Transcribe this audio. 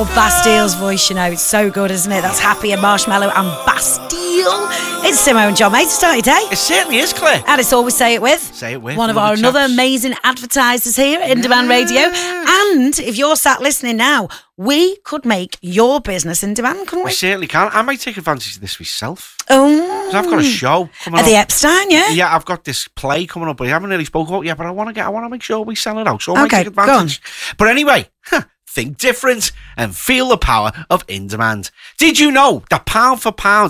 Oh, Bastile's voice, you know, it's so good, isn't it? That's Happy and Marshmallow and Bastille. It's Simo and John, mate, to start your day. It certainly is, Claire. And it's always Say It With. Say It With. One of our another amazing advertisers here at In Demand Radio. And if you're sat listening now, we could make your business in demand, couldn't we? We certainly can. I might take advantage of this myself. Oh. 'Cause I've got a show coming At up. the Epstein, yeah? Yeah, I've got this play coming up, but I haven't really spoken about it yet, but I want to make sure we sell it out, so I might Okay, take go on. advantage. But anyway, think different and feel the power of In Demand. Did you know that pound for pound,